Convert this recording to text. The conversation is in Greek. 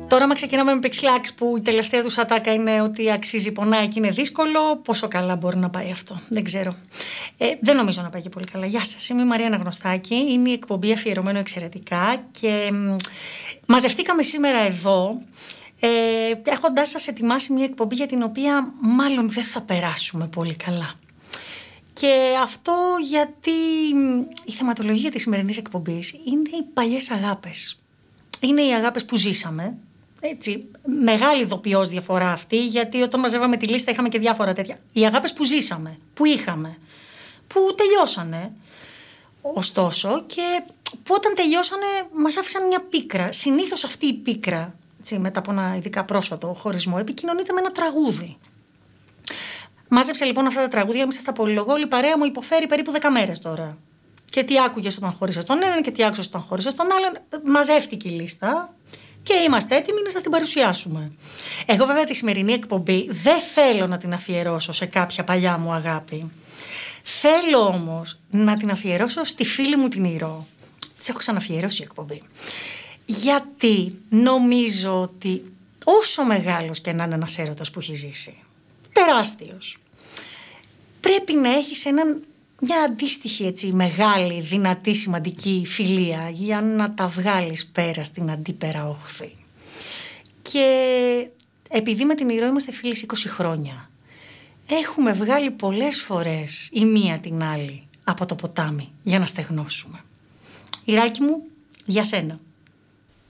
Τώρα, άμα ξεκινάμε με Pixlax, που η τελευταία του ατάκα είναι ότι αξίζει, πονάει και είναι δύσκολο, πόσο καλά μπορεί να πάει αυτό? Δεν ξέρω. Δεν νομίζω να πάει και πολύ καλά. Γεια σας, είμαι η Μαρία Γνωστάκη. Είναι η εκπομπή Αφιερωμένο Εξαιρετικά και μαζευτήκαμε σήμερα εδώ έχοντας σας ετοιμάσει μια εκπομπή για την οποία μάλλον δεν θα περάσουμε πολύ καλά. Και αυτό γιατί η θεματολογία της σημερινής εκπομπής είναι οι παλιές αγάπες. Είναι οι αγάπες που ζήσαμε. Έτσι, μεγάλη ειδοποιώς διαφορά αυτή, γιατί όταν μαζεύαμε τη λίστα είχαμε και διάφορα τέτοια. Οι αγάπες που ζήσαμε, που είχαμε, που τελειώσανε, ωστόσο, και που όταν τελειώσανε μας άφησαν μια πίκρα. Συνήθως αυτή η πίκρα, έτσι, μετά από ένα ειδικά πρόσφατο χωρισμό, επικοινωνείται με ένα τραγούδι. Μάζεψε λοιπόν αυτά τα τραγούδια, μην σας τα πολυλογώ, όλη η παρέα μου υποφέρει περίπου 10 μέρες τώρα. Και τι άκουγες όταν χώρισες τον έναν και τι άκουσες όταν χώρισες τον άλλον. Μαζεύτηκε η λίστα. Και είμαστε έτοιμοι να σας την παρουσιάσουμε. Εγώ βέβαια τη σημερινή εκπομπή δεν θέλω να την αφιερώσω σε κάποια παλιά μου αγάπη. Θέλω όμως να την αφιερώσω στη φίλη μου την Ηρώ. Της έχω ξαναφιερώσει εκπομπή. Γιατί νομίζω ότι όσο μεγάλος και να είναι ένας έρωτας που έχει ζήσει, τεράστιος, πρέπει να έχεις μια αντίστοιχη, έτσι, μεγάλη, δυνατή, σημαντική φιλία για να τα βγάλεις πέρα στην αντίπερα όχθη. Και επειδή με την Ηρώ είμαστε φίλες 20 χρόνια, έχουμε βγάλει πολλές φορές η μία την άλλη από το ποτάμι για να στεγνώσουμε. Ηράκι μου, για σένα.